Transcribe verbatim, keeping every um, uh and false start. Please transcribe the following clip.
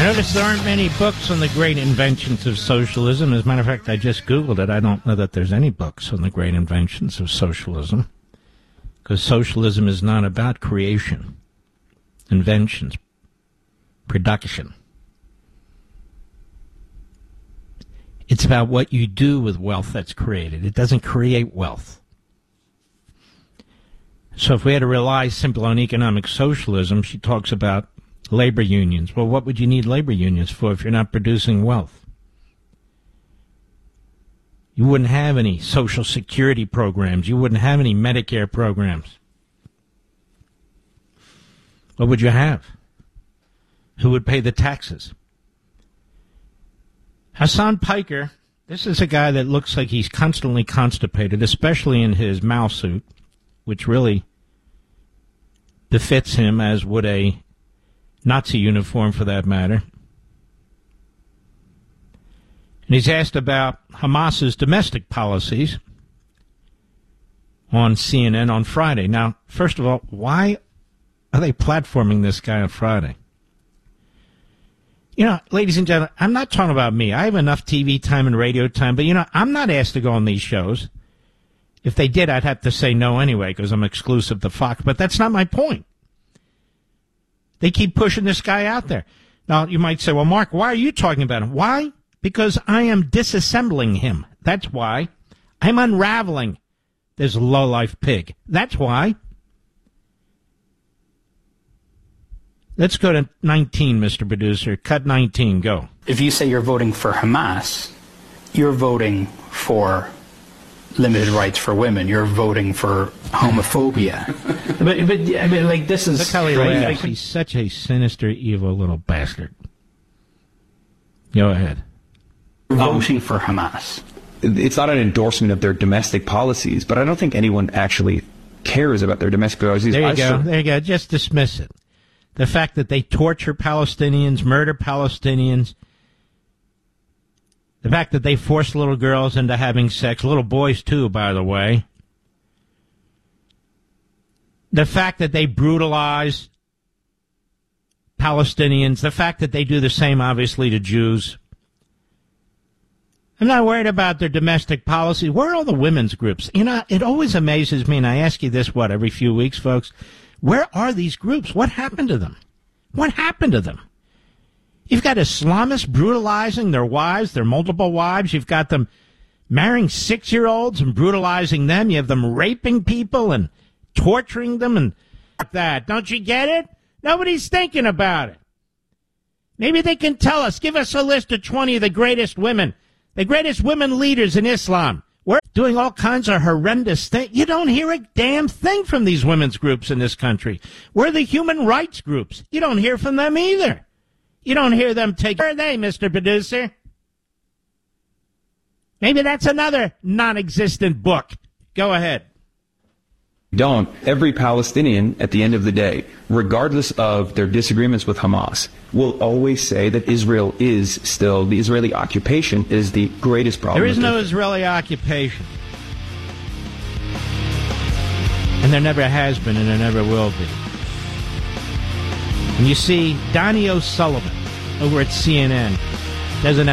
notice there aren't many books on the great inventions of socialism. As a matter of fact, I just Googled it. I don't know that there's any books on the great inventions of socialism, because socialism is not about creation, inventions, production. It's about what you do with wealth that's created. It doesn't create wealth. So if we had to rely simply on economic socialism, she talks about labor unions. Well, what would you need labor unions for if you're not producing wealth? You wouldn't have any Social Security programs. You wouldn't have any Medicare programs. What would you have? Who would pay the taxes? Hasan Piker, this is a guy that looks like he's constantly constipated, especially in his Mao suit, which really befits him, as would a Nazi uniform for that matter. And he's asked about Hamas's domestic policies on C N N on Friday. Now, first of all, why are they platforming this guy on Friday? You know, ladies and gentlemen, I'm not talking about me. I have enough T V time and radio time, but, you know, I'm not asked to go on these shows. If they did, I'd have to say no anyway, because I'm exclusive to Fox, but that's not my point. They keep pushing this guy out there. Now, you might say, well, Mark, why are you talking about him? Why? Because I am disassembling him. That's why. I'm unraveling this lowlife pig. That's why. Let's go to nineteen, Mister Producer. Cut nineteen, go. If you say you're voting for Hamas, you're voting for limited rights for women. You're voting for homophobia. but, but I mean, like, this is... Look how he laughs. He's such a sinister, evil little bastard. Go ahead. You're voting for Hamas. It's not an endorsement of their domestic policies, but I don't think anyone actually cares about their domestic policies. There you I go. sure- There you go. Just dismiss it. The fact that they torture Palestinians, murder Palestinians, the fact that they force little girls into having sex, little boys too, by the way, the fact that they brutalize Palestinians, the fact that they do the same, obviously, to Jews. I'm not worried about their domestic policy. Where are all the women's groups? You know, it always amazes me, and I ask you this, what, every few weeks, folks? Where are these groups? What happened to them? What happened to them? You've got Islamists brutalizing their wives, their multiple wives. You've got them marrying six-year-olds and brutalizing them. You have them raping people and torturing them and like that. Don't you get it? Nobody's thinking about it. Maybe they can tell us. Give us a list of twenty of the greatest women, the greatest women leaders in Islam. We're doing all kinds of horrendous things. You don't hear a damn thing from these women's groups in this country. We're the human rights groups. You don't hear from them either. You don't hear them take... Where are they, Mister Producer? Maybe that's another non-existent book. Go ahead. Don't. Every Palestinian, at the end of the day, regardless of their disagreements with Hamas, will always say that Israel is still, the Israeli occupation is the greatest problem. There is no Israeli occupation. And there never has been, and there never will be. And you see, Donnie O'Sullivan over at C N N doesn't have